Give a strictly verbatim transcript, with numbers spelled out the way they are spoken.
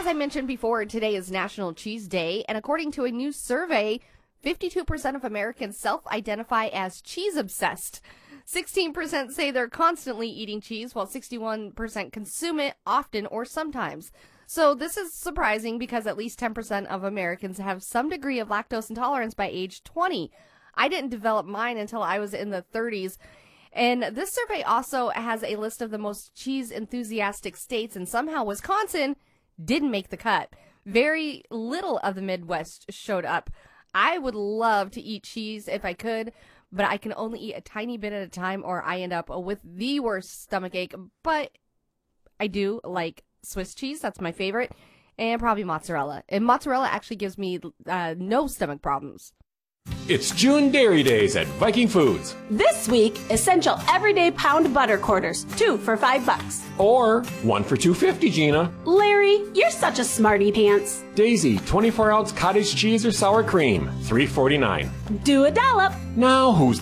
I mentioned before, today is National Cheese Day, and according to a new survey, fifty-two percent of Americans self-identify as cheese-obsessed. sixteen percent say they're constantly eating cheese, while sixty-one percent consume it often or sometimes. So this is surprising because at least ten percent of Americans have some degree of lactose intolerance by age twenty. I didn't develop mine until I was in the thirties. And this survey also has a list of the most cheese enthusiastic states, and somehow Wisconsin didn't make the cut. Very little of the Midwest showed up. I would love to eat cheese if I could, but I can only eat a tiny bit at a time or I end up with the worst stomach ache. But I do like Swiss cheese. That's my favorite. And probably mozzarella. And mozzarella actually gives me uh, no stomach problems. It's June Dairy Days at Viking Foods. This week, essential everyday pound butter quarters, two for five bucks. Or one for two fifty, Gina. Larry, you're such a smarty pants. Daisy, twenty-four ounce cottage cheese or sour cream, three forty-nine. Do a dollop. Now who's